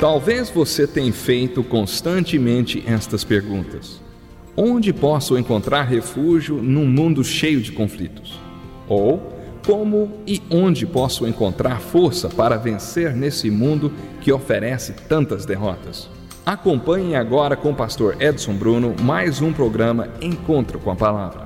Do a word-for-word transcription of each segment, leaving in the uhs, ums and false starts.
Talvez você tenha feito constantemente estas perguntas: onde posso encontrar refúgio num mundo cheio de conflitos? Ou como e onde posso encontrar força para vencer nesse mundo que oferece tantas derrotas? Acompanhe agora com o pastor Edson Bruno mais um programa Encontro com a Palavra.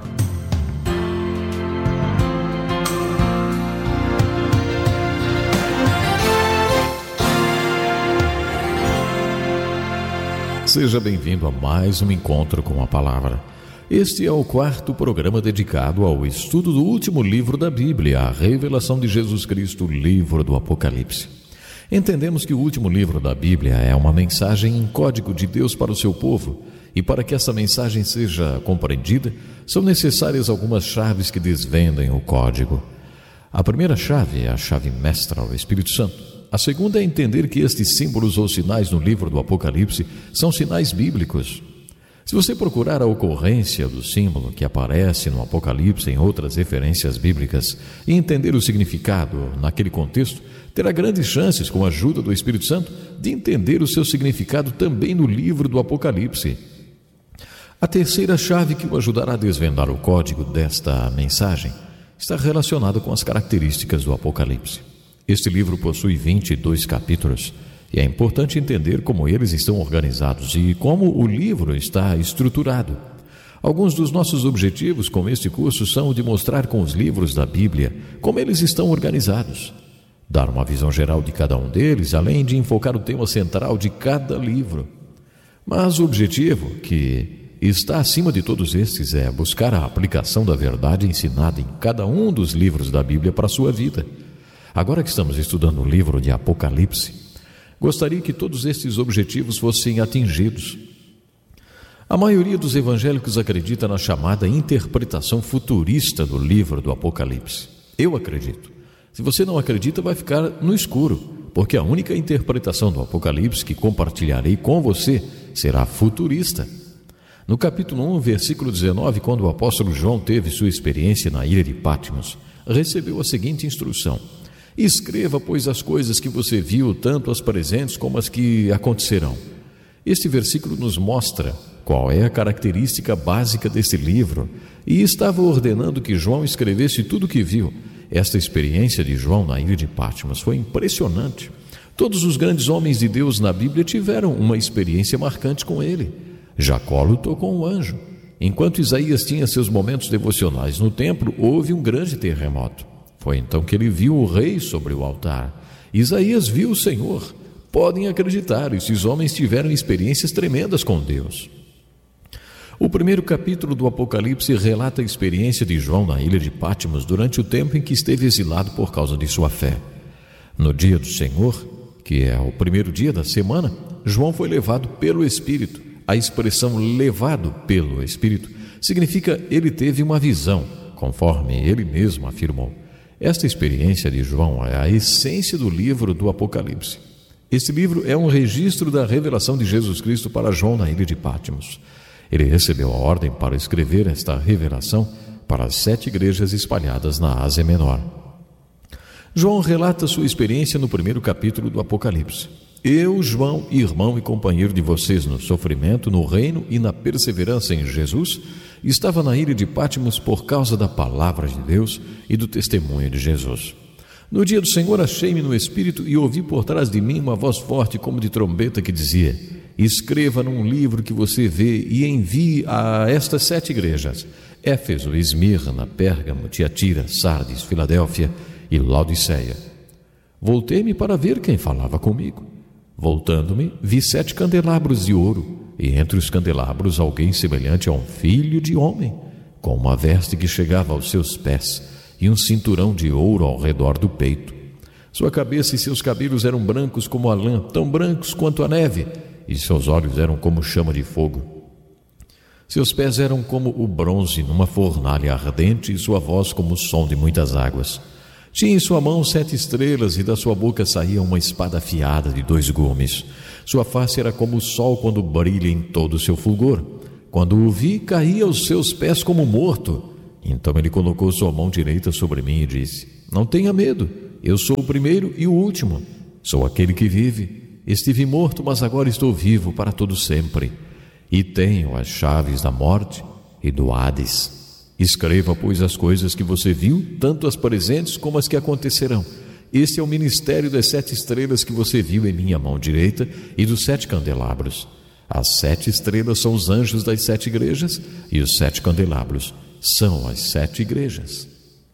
Seja bem-vindo a mais um Encontro com a Palavra. Este é o quarto programa dedicado ao estudo do último livro da Bíblia, a Revelação de Jesus Cristo, livro do Apocalipse. Entendemos que o último livro da Bíblia é uma mensagem em código de Deus para o seu povo, e para que essa mensagem seja compreendida, são necessárias algumas chaves que desvendem o código. A primeira chave é a chave mestra, o Espírito Santo. A segunda é entender que estes símbolos ou sinais no livro do Apocalipse são sinais bíblicos. Se você procurar a ocorrência do símbolo que aparece no Apocalipse em outras referências bíblicas e entender o significado naquele contexto, terá grandes chances, com a ajuda do Espírito Santo, de entender o seu significado também no livro do Apocalipse. A terceira chave que o ajudará a desvendar o código desta mensagem está relacionada com as características do Apocalipse. Este livro possui vinte e dois capítulos e é importante entender como eles estão organizados e como o livro está estruturado. Alguns dos nossos objetivos com este curso são o de mostrar com os livros da Bíblia como eles estão organizados, dar uma visão geral de cada um deles, além de enfocar o tema central de cada livro. Mas o objetivo, que está acima de todos estes, é buscar a aplicação da verdade ensinada em cada um dos livros da Bíblia para a sua vida. Agora que estamos estudando o livro de Apocalipse, gostaria que todos estes objetivos fossem atingidos. A maioria dos evangélicos acredita na chamada interpretação futurista do livro do Apocalipse. Eu acredito. Se você não acredita, vai ficar no escuro, porque a única interpretação do Apocalipse que compartilharei com você será futurista. No capítulo um, versículo dezenove, quando o apóstolo João teve sua experiência na ilha de Patmos, recebeu a seguinte instrução: escreva, pois, as coisas que você viu, tanto as presentes como as que acontecerão. Este versículo nos mostra qual é a característica básica desse livro e estava ordenando que João escrevesse tudo o que viu. Esta experiência de João na ilha de Patmos foi impressionante. Todos os grandes homens de Deus na Bíblia tiveram uma experiência marcante com ele. Jacó lutou com um anjo. Enquanto Isaías tinha seus momentos devocionais no templo, houve um grande terremoto. Foi então que ele viu o rei sobre o altar. Isaías viu o Senhor. Podem acreditar, esses homens tiveram experiências tremendas com Deus. O primeiro capítulo do Apocalipse relata a experiência de João na ilha de Patmos durante o tempo em que esteve exilado por causa de sua fé. No dia do Senhor, que é o primeiro dia da semana, João foi levado pelo Espírito. A expressão levado pelo Espírito significa ele teve uma visão, conforme ele mesmo afirmou. Esta experiência de João é a essência do livro do Apocalipse. Este livro é um registro da revelação de Jesus Cristo para João na ilha de Patmos. Ele recebeu a ordem para escrever esta revelação para as sete igrejas espalhadas na Ásia Menor. João relata sua experiência no primeiro capítulo do Apocalipse. Eu, João, irmão e companheiro de vocês no sofrimento, no reino e na perseverança em Jesus, estava na ilha de Patmos por causa da palavra de Deus e do testemunho de Jesus. No dia do Senhor achei-me no Espírito e ouvi por trás de mim uma voz forte como de trombeta que dizia: escreva num livro que você vê e envie a estas sete igrejas: Éfeso, Esmirna, Pérgamo, Tiatira, Sardes, Filadélfia e Laodiceia. Voltei-me para ver quem falava comigo. Voltando-me, vi sete candelabros de ouro, e entre os candelabros alguém semelhante a um filho de homem, com uma veste que chegava aos seus pés e um cinturão de ouro ao redor do peito. Sua cabeça e seus cabelos eram brancos como a lã, tão brancos quanto a neve, e seus olhos eram como chama de fogo. Seus pés eram como o bronze numa fornalha ardente e sua voz como o som de muitas águas. Tinha em sua mão sete estrelas e da sua boca saía uma espada afiada de dois gumes. Sua face era como o sol quando brilha em todo o seu fulgor. Quando o vi, caí aos seus pés como morto. Então ele colocou sua mão direita sobre mim e disse: não tenha medo, eu sou o primeiro e o último. Sou aquele que vive. estive morto, mas agora estou vivo para todo sempre, e tenho as chaves da morte e do Hades. Escreva, pois, as coisas que você viu, tanto as presentes como as que acontecerão. Este é o ministério das sete estrelas que você viu em minha mão direita e dos sete candelabros. As sete estrelas são os anjos das sete igrejas e os sete candelabros são as sete igrejas.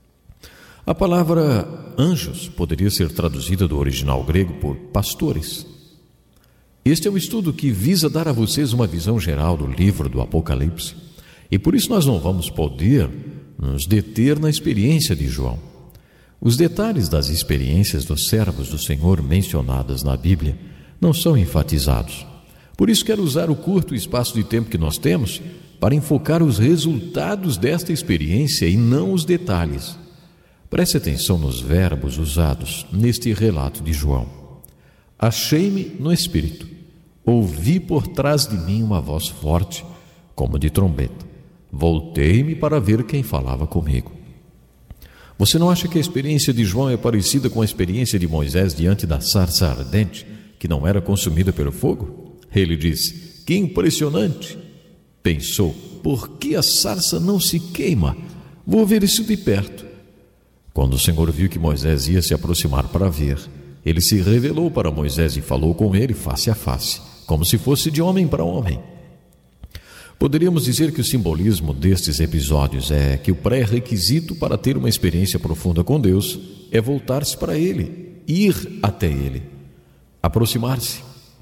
A palavra anjos poderia ser traduzida do original grego por pastores. Este é um estudo que visa dar a vocês uma visão geral do livro do Apocalipse, e por isso nós não vamos poder nos deter na experiência de João. Os detalhes das experiências dos servos do Senhor mencionadas na Bíblia não são enfatizados. Por isso quero usar o curto espaço de tempo que nós temos para enfocar os resultados desta experiência e não os detalhes. Preste atenção nos verbos usados neste relato de João. Achei-me no Espírito, ouvi por trás de mim uma voz forte, como de trombeta. Voltei-me para ver quem falava comigo. Você não acha que a experiência de João é parecida com a experiência de Moisés diante da sarça ardente, que não era consumida pelo fogo? Ele disse: que impressionante! Pensou: por que a sarça não se queima? Vou ver isso de perto. Quando o Senhor viu que Moisés ia se aproximar para ver, ele se revelou para Moisés e falou com ele face a face, como se fosse de homem para homem. Poderíamos dizer que o simbolismo destes episódios é que o pré-requisito para ter uma experiência profunda com Deus é voltar-se para Ele, ir até Ele, aproximar-se.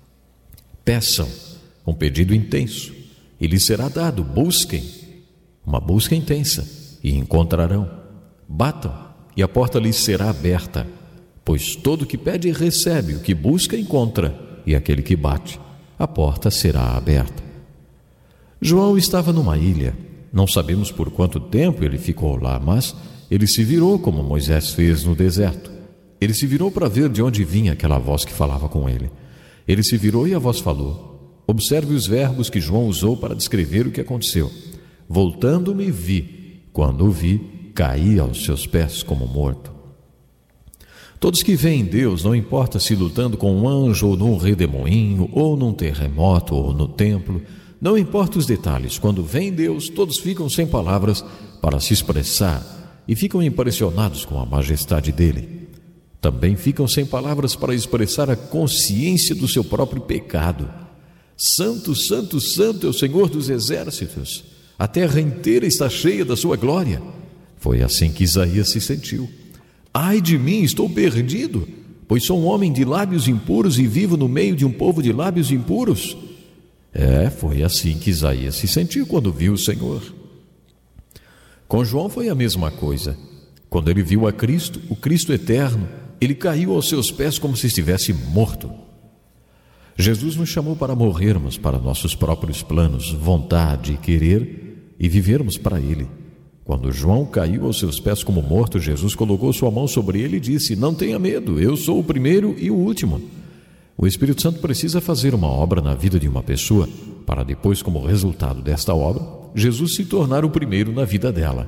Peçam um pedido intenso e lhes será dado. Busquem uma busca intensa e encontrarão. Batam e a porta lhes será aberta, pois todo que pede recebe, o que busca encontra, e aquele que bate, a porta será aberta. João estava numa ilha. Não sabemos por quanto tempo ele ficou lá, mas ele se virou como Moisés fez no deserto. Ele se virou para ver de onde vinha aquela voz que falava com ele. Ele se virou e a voz falou. Observe os verbos que João usou para descrever o que aconteceu. Voltando-me, vi. Quando o vi, caí aos seus pés como morto. Todos que veem Deus, não importa se lutando com um anjo ou num redemoinho, ou num terremoto ou no templo, não importa os detalhes, quando veem Deus, todos ficam sem palavras para se expressar e ficam impressionados com a majestade dele. Também ficam sem palavras para expressar a consciência do seu próprio pecado. Santo, santo, santo é o Senhor dos exércitos. A terra inteira está cheia da sua glória. Foi assim que Isaías se sentiu. Ai de mim, estou perdido, pois sou um homem de lábios impuros e vivo no meio de um povo de lábios impuros. É, foi assim que Isaías se sentiu quando viu o Senhor. Com João foi a mesma coisa. Quando ele viu a Cristo, o Cristo eterno, ele caiu aos seus pés como se estivesse morto. Jesus nos chamou para morrermos para nossos próprios planos, vontade e querer e vivermos para Ele. Quando João caiu aos seus pés como morto, Jesus colocou sua mão sobre ele e disse: não tenha medo, eu sou o primeiro e o último. O Espírito Santo precisa fazer uma obra na vida de uma pessoa para depois, como resultado desta obra, Jesus se tornar o primeiro na vida dela.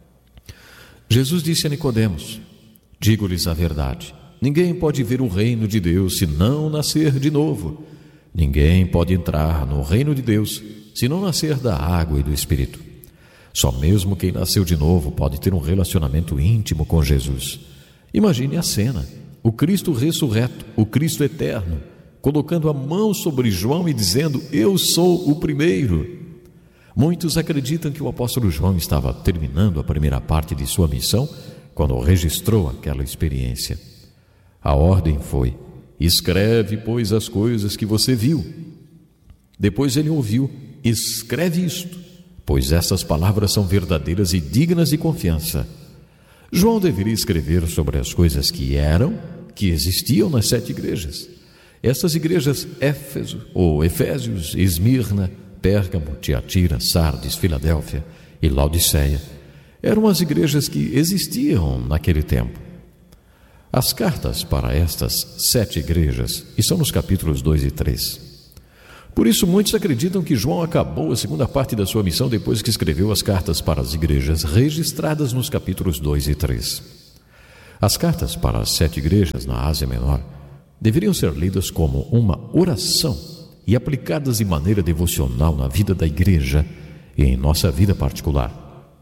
Jesus disse a Nicodemos: digo-lhes a verdade, ninguém pode ver o reino de Deus se não nascer de novo. Ninguém pode entrar no reino de Deus se não nascer da água e do Espírito. Só mesmo quem nasceu de novo pode ter um relacionamento íntimo com Jesus. Imagine a cena: o Cristo ressurreto, o Cristo eterno, colocando a mão sobre João e dizendo: eu sou o primeiro. Muitos acreditam que o apóstolo João estava terminando a primeira parte de sua missão quando registrou aquela experiência. A ordem foi: escreve, pois, as coisas que você viu. Depois ele ouviu: escreve isto, pois essas palavras são verdadeiras e dignas de confiança. João deveria escrever sobre as coisas que eram, que existiam nas sete igrejas. Essas igrejas, Éfeso, ou Efésios, Esmirna, Pérgamo, Tiatira, Sardes, Filadélfia e Laodiceia, eram as igrejas que existiam naquele tempo. As cartas para estas sete igrejas estão nos capítulos dois e três. Por isso, muitos acreditam que João acabou a segunda parte da sua missão depois que escreveu as cartas para as igrejas registradas nos capítulos dois e três. As cartas para as sete igrejas na Ásia Menor deveriam ser lidas como uma oração e aplicadas de maneira devocional na vida da igreja e em nossa vida particular.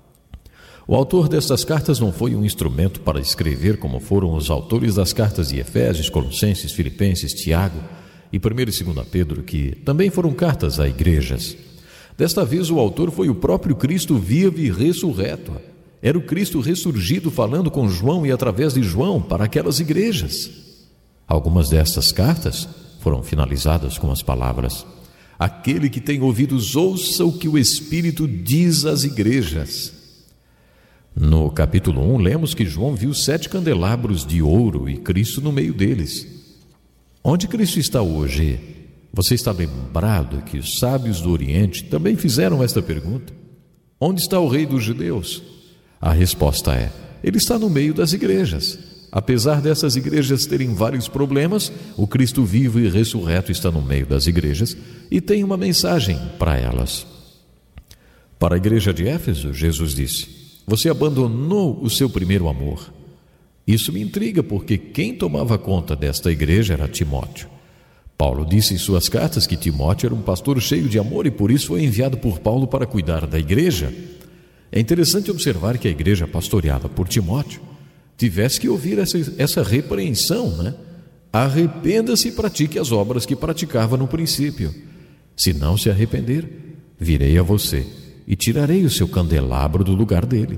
O autor destas cartas não foi um instrumento para escrever como foram os autores das cartas de Efésios, Colossenses, Filipenses, Tiago e primeira e segunda Pedro, que também foram cartas a igrejas. Desta vez o autor foi o próprio Cristo vivo e ressurreto. Era o Cristo ressurgido falando com João e através de João para aquelas igrejas. Algumas destas cartas foram finalizadas com as palavras: aquele que tem ouvidos ouça o que o Espírito diz às igrejas. No capítulo um, lemos que João viu sete candelabros de ouro e Cristo no meio deles. Onde Cristo está hoje? Você está lembrado que os sábios do Oriente também fizeram esta pergunta? Onde está o rei dos judeus? A resposta é: ele está no meio das igrejas. Apesar dessas igrejas terem vários problemas, o Cristo vivo e ressurreto está no meio das igrejas e tem uma mensagem para elas. Para a igreja de Éfeso, Jesus disse: você abandonou o seu primeiro amor. Isso me intriga, porque quem tomava conta desta igreja era Timóteo. Paulo disse em suas cartas que Timóteo era um pastor cheio de amor e por isso foi enviado por Paulo para cuidar da igreja. É interessante observar que a igreja pastoreada por Timóteo tivesse que ouvir essa, essa repreensão, né? Arrependa-se e pratique as obras que praticava no princípio. Se não se arrepender, virei a você e tirarei o seu candelabro do lugar dele.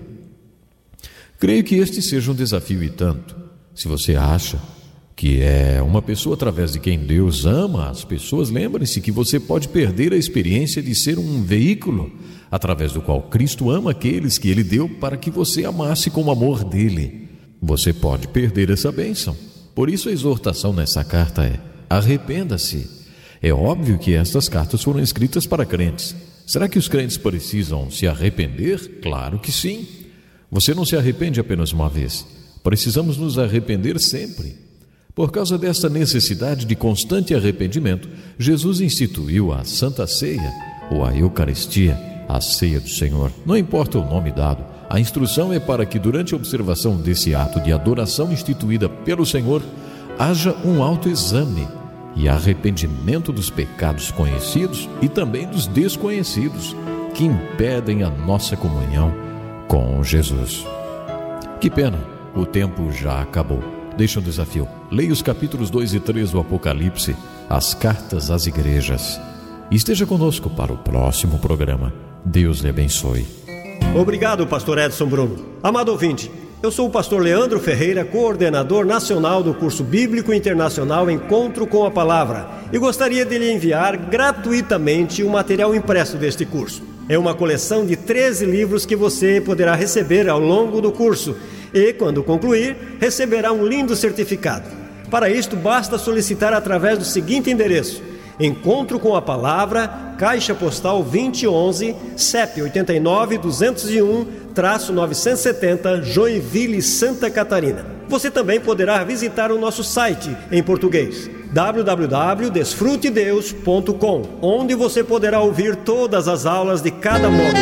Creio que este seja um desafio e tanto. Se você acha que é uma pessoa através de quem Deus ama as pessoas, lembre-se que você pode perder a experiência de ser um veículo através do qual Cristo ama aqueles que Ele deu para que você amasse com o amor dele. Você pode perder essa bênção. Por isso a exortação nessa carta é: arrependa-se. É óbvio que estas cartas foram escritas para crentes. Será que os crentes precisam se arrepender? Claro que sim. Você não se arrepende apenas uma vez. Precisamos nos arrepender sempre. Por causa desta necessidade de constante arrependimento, Jesus instituiu a Santa Ceia, ou a Eucaristia, a ceia do Senhor. Não importa o nome dado, a instrução é para que durante a observação desse ato de adoração instituída pelo Senhor, haja um autoexame e arrependimento dos pecados conhecidos e também dos desconhecidos, que impedem a nossa comunhão com Jesus. Que pena, o tempo já acabou. Deixa um desafio: leia os capítulos dois e três do Apocalipse, as cartas às igrejas. E esteja conosco para o próximo programa. Deus lhe abençoe. Obrigado, pastor Edson Bruno. Amado ouvinte, eu sou o pastor Leandro Ferreira, coordenador nacional do curso bíblico internacional Encontro com a Palavra, e gostaria de lhe enviar gratuitamente o material impresso deste curso. É uma coleção de treze livros que você poderá receber ao longo do curso e, quando concluir, receberá um lindo certificado. Para isto, basta solicitar através do seguinte endereço: Encontro com a Palavra, Caixa Postal vinte e onze, C E P oito nove, dois zero um, novecentos e setenta, Joinville, Santa Catarina. Você também poderá visitar o nosso site em português, w w w ponto desfrute deus ponto com, onde você poderá ouvir todas as aulas de cada módulo.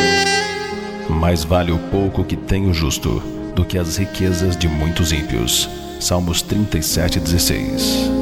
Mais vale o pouco que tem o justo do que as riquezas de muitos ímpios. Salmos trinta e sete, dezesseis.